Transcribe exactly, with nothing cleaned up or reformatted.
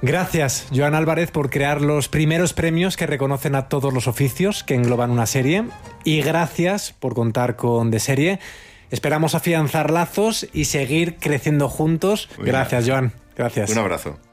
Gracias, Joan Álvarez, por crear los primeros premios que reconocen a todos los oficios que engloban una serie. Y gracias por contar con De Serie. Esperamos afianzar lazos y seguir creciendo juntos. Muy Gracias, bien. Joan. Gracias. Un abrazo.